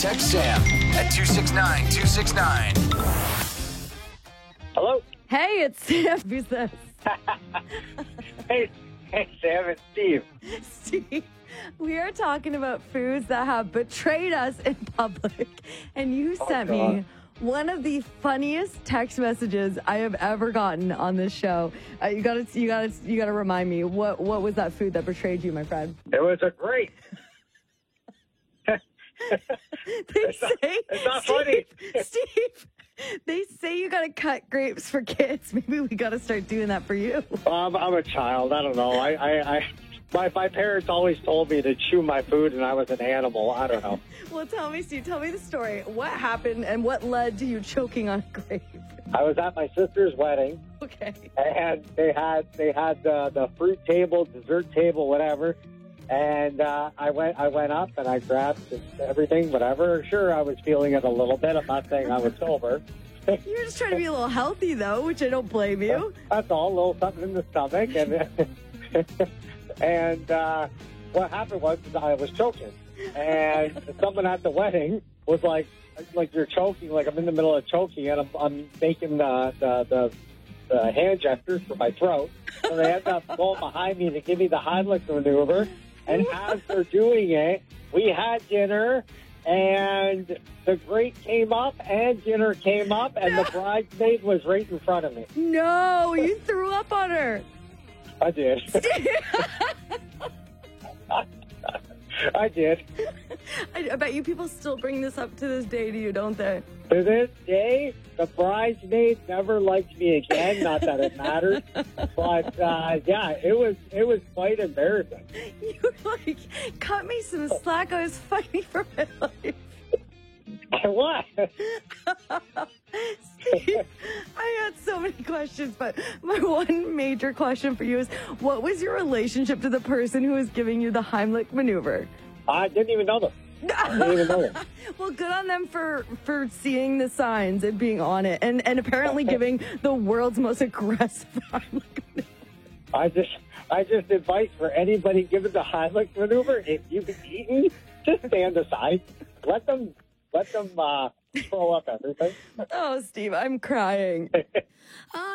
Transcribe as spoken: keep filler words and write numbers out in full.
Text Sam at two six nine two six nine. Hello? Hey, it's Sam. Who's this? Hey, hey, Sam, it's Steve. Steve. We are talking about foods that have betrayed us in public. And you Oh, sent God. me one of the funniest text messages I have ever gotten on this show. Uh, you gotta, you gotta, you gotta remind me what what was that food that betrayed you, my friend? It was a great. They say it's not Steve, funny. Steve. They say you gotta cut grapes for kids. Maybe we gotta start doing that for you. Um, I'm a child. I don't know. I, I, I my, my parents always told me to chew my food, and I was an animal. I don't know. Well, tell me, Steve. Tell me the story. What happened and what led to you choking on a grape? I was at my sister's wedding, Okay. and they had they had the, the fruit table, dessert table, whatever. And uh, I went I went up and I grabbed everything, whatever. Sure, I was feeling it a little bit. I'm not saying I was sober. You were just trying to be a little healthy, though, which I don't blame you. That's all, a little something in the stomach. And and uh, what happened was I was choking. And someone at the wedding was like, like you're choking, like I'm in the middle of choking, and I'm, I'm making the, the, the, the hand gestures for my throat. So they end up going behind me to give me the Heimlich maneuver. And as they're doing it, we had dinner, and the grape came up, and dinner came up, and the bridesmaid was right in front of me. No, you threw up on her. I did. I did. I, I bet you people still bring this up to this day to you, don't they? To this day, the bridesmaid never liked me again. Not that it matters, but uh, yeah, it was it was quite embarrassing. You were like, cut me some slack. I was fighting for my life. What? Steve, I had so many questions, but my one major question for you is, what was your relationship to the person who was giving you the Heimlich maneuver? I didn't even know them. I didn't even know them. Well, good on them for, for seeing the signs and being on it, and, and apparently giving the world's most aggressive Heimlich maneuver. I just I just advice for anybody giving the Heimlich maneuver: if you've eaten, just stand aside. Let them let them uh, throw up everything. Oh, Steve, I'm crying.